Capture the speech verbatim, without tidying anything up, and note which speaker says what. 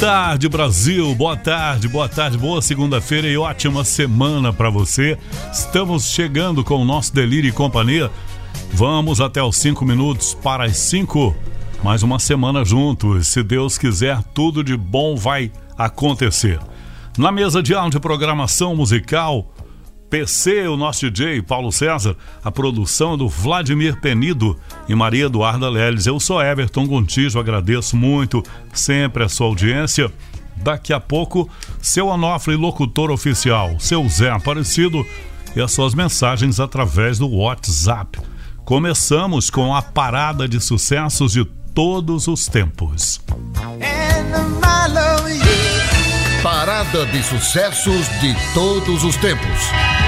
Speaker 1: tarde, Brasil, boa tarde, boa tarde, boa segunda-feira e ótima semana para você. Estamos chegando com o nosso Delírio e Companhia. Vamos até os cinco minutos para as cinco. Mais uma semana juntos. Se Deus quiser, tudo de bom vai acontecer. Na mesa de áudio, programação musical, P C, o nosso D J Paulo César, a produção do Vladimir Penido e Maria Eduarda Leles. Eu sou Everton Gontijo, agradeço muito sempre a sua audiência. Daqui a pouco, seu Onofre locutor oficial, seu Zé Aparecido, e as suas mensagens através do WhatsApp. Começamos com a parada de sucessos de todos os tempos.
Speaker 2: Parada de sucessos de todos os tempos.